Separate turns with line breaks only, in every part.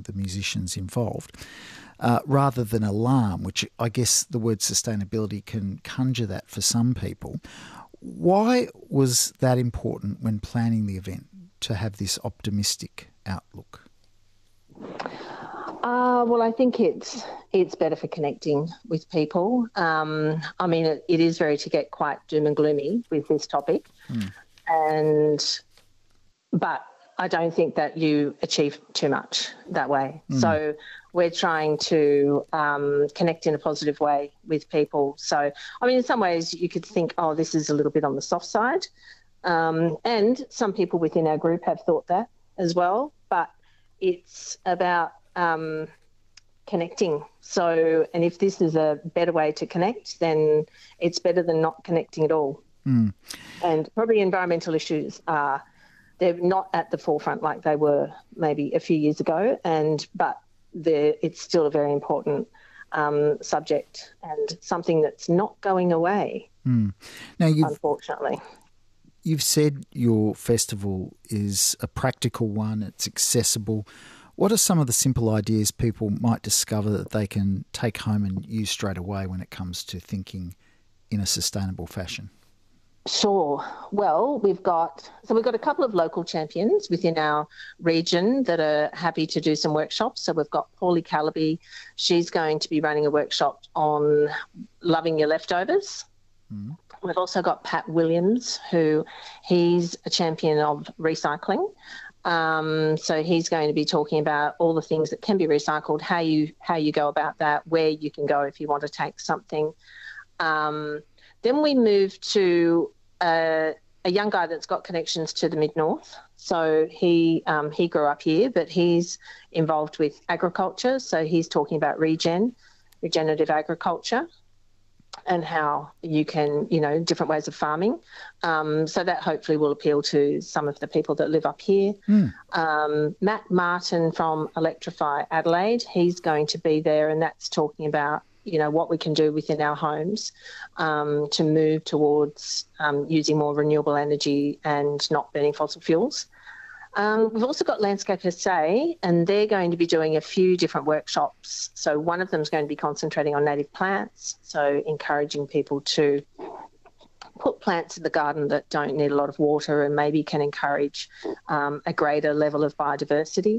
the musicians involved, rather than alarm, which I guess the word sustainability can conjure that for some people. Why was that important when planning the event, to have this optimistic outlook?
Well, I think it's better for connecting with people. I mean, it is to get quite doom and gloomy with this topic, but I don't think that you achieve too much that way. So we're trying to connect in a positive way with people. So, I mean, in some ways you could think, oh, this is a little bit on the soft side. And some people within our group have thought that as well, but it's about connecting. So, and if this is a better way to connect, then it's better than not connecting at all. And probably environmental issues they're not at the forefront like they were maybe a few years ago, but it's still a very important subject and something that's not going away, now unfortunately.
You've said your festival is a practical one, it's accessible. What are some of the simple ideas people might discover that they can take home and use straight away when it comes to thinking in a sustainable fashion?
Sure. Well, we've got a couple of local champions within our region that are happy to do some workshops. So we've got Paulie Calaby. She's going to be running a workshop on loving your leftovers. We've also got Pat Williams, he's a champion of recycling. So he's going to be talking about all the things that can be recycled, how you go about that, where you can go if you want to take something. Then we moved to a young guy that's got connections to the Mid-North. So he grew up here, but he's involved with agriculture. So he's talking about regenerative agriculture and how you can, different ways of farming. So that hopefully will appeal to some of the people that live up here. Matt Martin from Electrify Adelaide, he's going to be there, and that's talking about what we can do within our homes to move towards using more renewable energy and not burning fossil fuels. We've also got Landscape SA, and they're going to be doing a few different workshops. So one of them is going to be concentrating on native plants, so encouraging people to put plants in the garden that don't need a lot of water and maybe can encourage a greater level of biodiversity.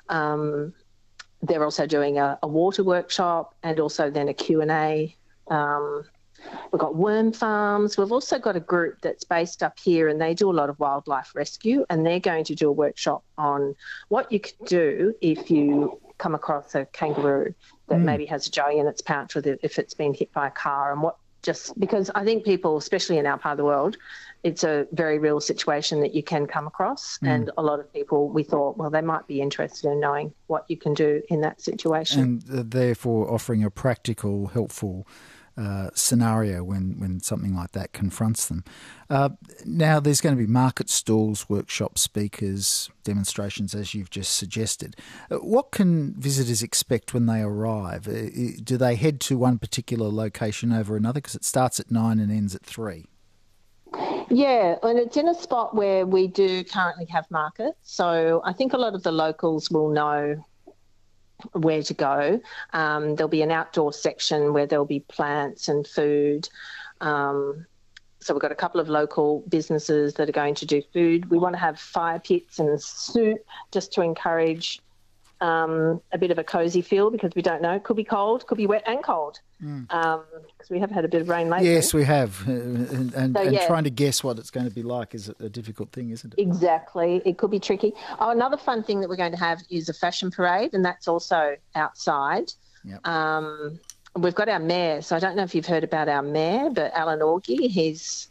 They're also doing a water workshop and also then a Q&A. We've got worm farms. We've also got a group that's based up here, and they do a lot of wildlife rescue, and they're going to do a workshop on what you could do if you come across a kangaroo that maybe has a jelly in its pouch if it's been hit by a car, and because I think people, especially in our part of the world, it's a very real situation that you can come across. And a lot of people, we thought, well, they might be interested in knowing what you can do in that situation.
And therefore offering a practical, helpful scenario when something like that confronts them. Now, there's going to be market stalls, workshops, speakers, demonstrations, as you've just suggested. What can visitors expect when they arrive? Do they head to one particular location over another? Because it starts at 9 and ends at 3.
Yeah, and it's in a spot where we do currently have markets. So I think a lot of the locals will know where to go. There'll be an outdoor section where there'll be plants and food. So we've got a couple of local businesses that are going to do food. We want to have fire pits and soup just to encourage a bit of a cosy feel, because we don't know. It could be cold, could be wet and cold, because we have had a bit of rain lately.
Yes, we have. And trying to guess what it's going to be like is a difficult thing, isn't it?
Exactly. It could be tricky. Oh, another fun thing that we're going to have is a fashion parade, and that's also outside.
Yep.
We've got our mayor. So I don't know if you've heard about our mayor, but Alan Orgy, he's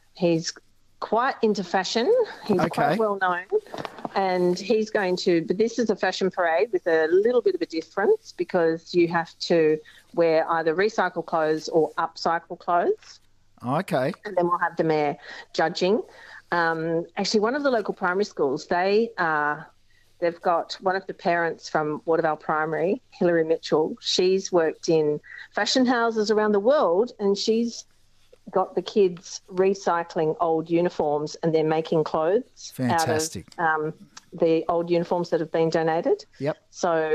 quite into fashion. He's quite well known. And he's going to, but this is a fashion parade with a little bit of a difference, because you have to wear either recycled clothes or upcycled clothes.
Okay.
And then we'll have the mayor judging. Actually, one of the local primary schools, they've got one of the parents from Watervale Primary, Hilary Mitchell. She's worked in fashion houses around the world, and she's got the kids recycling old uniforms and they're making clothes.
Fantastic.
Out of the old uniforms that have been donated.
Yep.
So